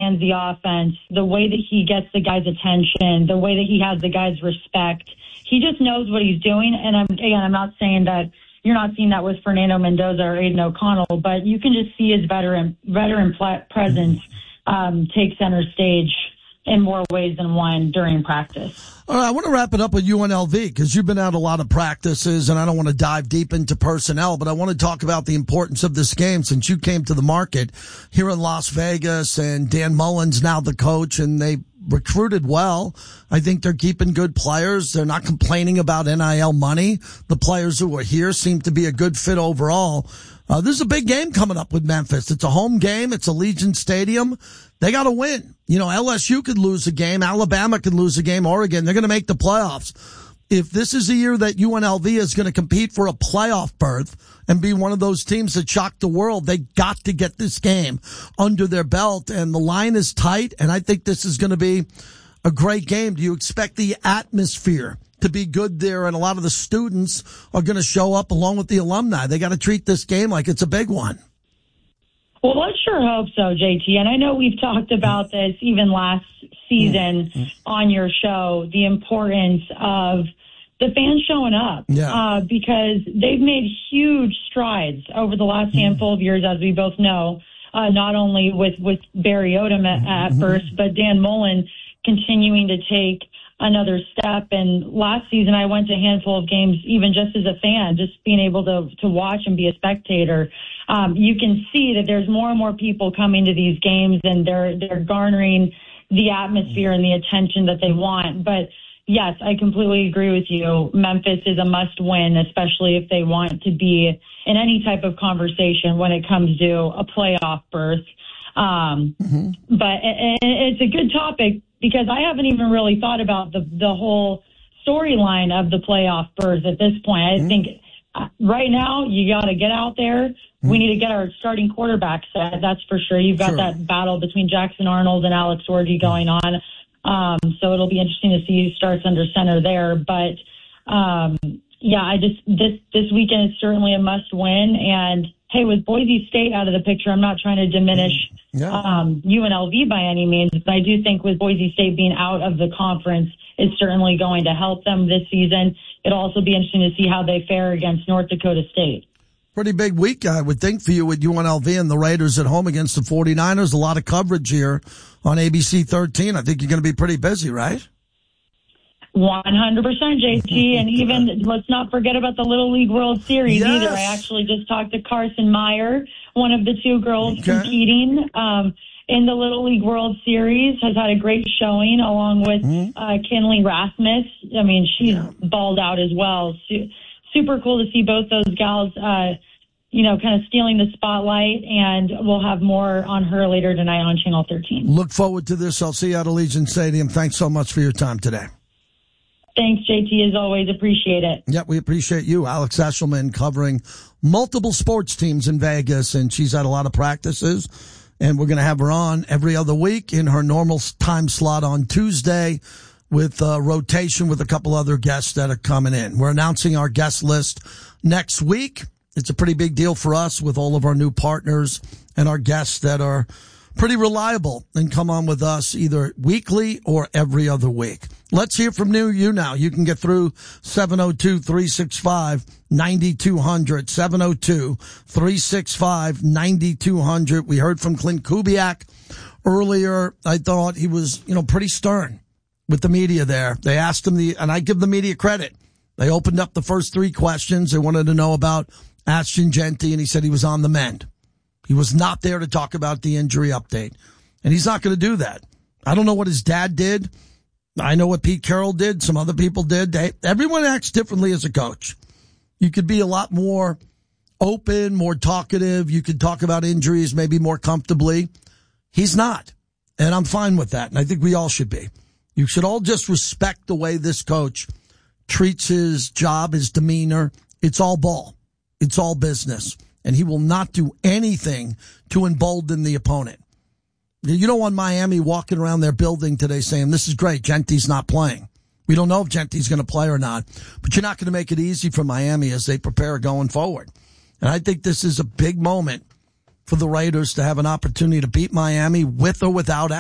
understands the offense, the way that he gets the guys' attention, the way that he has the guys' respect. He just knows what he's doing. And I'm not saying that you're not seeing that with Fernando Mendoza or Aiden O'Connell, but you can just see his veteran presence take center stage in more ways than one during practice. All right, I want to wrap it up with UNLV because you've been at a lot of practices, and I don't want to dive deep into personnel, but I want to talk about the importance of this game since you came to the market here in Las Vegas, and Dan Mullen's now the coach, and they recruited well. I think they're keeping good players. They're not complaining about NIL money. The players who are here seem to be a good fit overall. This is a big game coming up with Memphis. It's a home game. It's Allegiant Stadium. They got to win. You know, LSU could lose a game. Alabama could lose a game. Oregon, they're going to make the playoffs. If this is a year that UNLV is going to compete for a playoff berth and be one of those teams that shock the world, they got to get this game under their belt. And the line is tight, and I think this is going to be a great game. Do you expect the atmosphere to be good there? And a lot of the students are going to show up along with the alumni. They got to treat this game like it's a big one. Well, let's sure hope so, JT. And I know we've talked about this even last season on your show, the importance of the fans showing up, because they've made huge strides over the last handful of years, as we both know, not only with Barry Odom at first, but Dan Mullen continuing to take another step. And last season, I went to a handful of games, even just as a fan, just being able to watch and be a spectator. You can see that there's more and more people coming to these games, and they're garnering the atmosphere and the attention that they want. But yes, I completely agree with you. Memphis is a must win, especially if they want to be in any type of conversation when it comes to a playoff berth. But it's a good topic because I haven't even really thought about the whole storyline of the playoff berth at this point. I think right now you got to get out there. We need to get our starting quarterback set. That's for sure. You've got that battle between Jackson Arnold and Alex Orji going on. So it'll be interesting to see who starts under center there. But, this weekend is certainly a must win. And hey, with Boise State out of the picture, I'm not trying to diminish, UNLV by any means, but I do think with Boise State being out of the conference is certainly going to help them this season. It'll also be interesting to see how they fare against North Dakota State. Pretty big week, I would think, for you with UNLV and the Raiders at home against the 49ers. A lot of coverage here on ABC 13. I think you're going to be pretty busy, right? 100%, JT. And even, let's not forget about the Little League World Series either. I actually just talked to Carson Meyer, one of the two girls competing in the Little League World Series, has had a great showing along with Kinley Rasmus. I mean, she's balled out as well. Super cool to see both those gals, kind of stealing the spotlight, and we'll have more on her later tonight on Channel 13. Look forward to this. I'll see you at Allegiant Stadium. Thanks so much for your time today. Thanks, JT, as always. Appreciate it. Yeah, we appreciate you. Alex Eshelman covering multiple sports teams in Vegas, and she's had a lot of practices, and we're going to have her on every other week in her normal time slot on Tuesday, with rotation with a couple other guests that are coming in. We're announcing our guest list next week. It's a pretty big deal for us with all of our new partners and our guests that are pretty reliable and come on with us either weekly or every other week. Let's hear from you now. You can get through 702-365-9200, 702-365-9200. We heard from Clint Kubiak earlier. I thought he was, pretty stern with the media there. They asked him and I give the media credit. They opened up the first three questions. They wanted to know about Ashton Jeanty, and he said he was on the mend. He was not there to talk about the injury update, and he's not going to do that. I don't know what his dad did. I know what Pete Carroll did. Some other people did. Everyone acts differently as a coach. You could be a lot more open, more talkative. You could talk about injuries maybe more comfortably. He's not, and I'm fine with that, and I think we all should be. You should all just respect the way this coach treats his job, his demeanor. It's all ball. It's all business. And he will not do anything to embolden the opponent. You don't want Miami walking around their building today saying, this is great, Jeanty's not playing. We don't know if Jeanty's going to play or not. But you're not going to make it easy for Miami as they prepare going forward. And I think this is a big moment for the Raiders to have an opportunity to beat Miami with or without